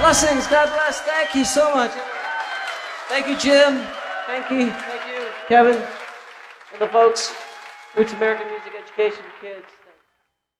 Blessings. God bless. Thank you so much. Thank you, Jim. Thank you, Kevin, and the folks. Roots American Music Education for Kids.